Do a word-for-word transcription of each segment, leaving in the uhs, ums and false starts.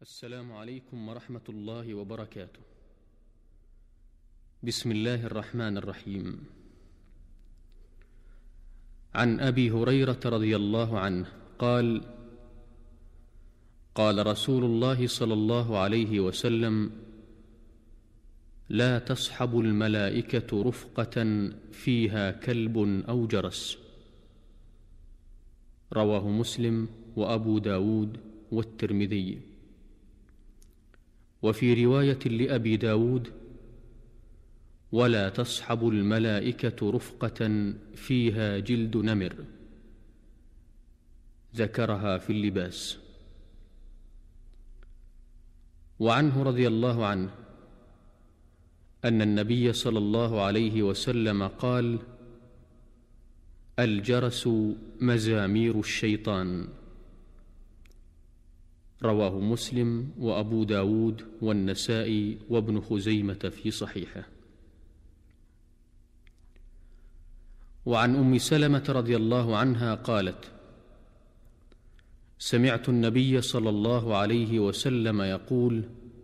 السلام عليكم ورحمة الله وبركاته. بسم الله الرحمن الرحيم. عن أبي هريرة رضي الله عنه قال: قال رسول الله صلى الله عليه وسلم: لا تصحب الملائكة رفقة فيها كلب أو جرس. رواه مسلم وأبو داود والترمذي. وفي رواية لأبي داود: ولا تصحب الملائكة رفقة فيها جلد نمر. ذكرها في اللباس. وعنه رضي الله عنه أن النبي صلى الله عليه وسلم قال: الجرس مزامير الشيطان. رواه مسلم وأبو داود والنسائي وابن خزيمة في صحيحه. وعن أم سلمة رضي الله عنها قالت: سمعت النبي صلى الله عليه وسلم يقول: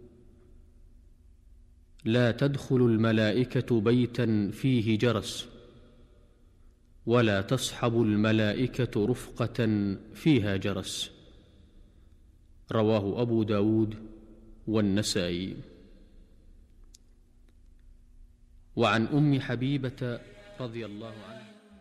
لا تدخل الملائكة بيتا فيه جرس، ولا تصحب الملائكة رفقة فيها جرس. رواه أبو داود والنسائي. وعن أم حبيبة رضي الله عنها